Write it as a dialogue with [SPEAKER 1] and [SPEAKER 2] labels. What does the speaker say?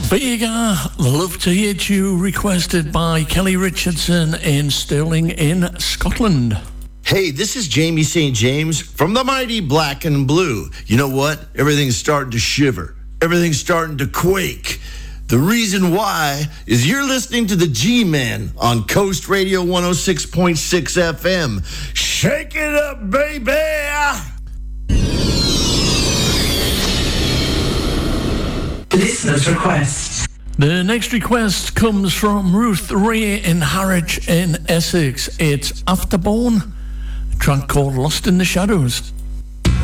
[SPEAKER 1] Vega, Love to Hate You, requested by Kelly Richardson in Stirling in Scotland.
[SPEAKER 2] Hey, this is Jamie St. James from the mighty Black and Blue. You know what? Everything's starting to shiver. Everything's starting to quake. The reason why is you're listening to the G-Man on Coast Radio 106.6 FM. Shake it up, baby!
[SPEAKER 3] Listener's request.
[SPEAKER 1] The next request comes from Ruth Ray in Harwich in Essex. It's Afterborn, a track called Lost in the Shadows.